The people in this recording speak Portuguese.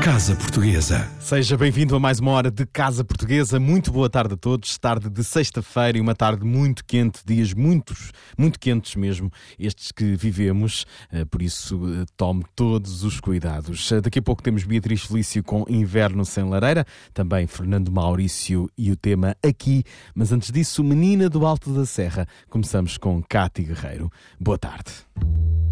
Casa Portuguesa. Seja bem-vindo a mais uma hora de Casa Portuguesa. Muito boa tarde a todos. Tarde de sexta-feira e uma tarde muito quente, dias muito quentes mesmo, estes que vivemos. Por isso, tome todos os cuidados. Daqui a pouco temos Beatriz Felício com Inverno Sem Lareira, também Fernando Maurício e o tema Aqui. Mas antes disso, Menina do Alto da Serra. Começamos com Cátia Guerreiro. Boa tarde.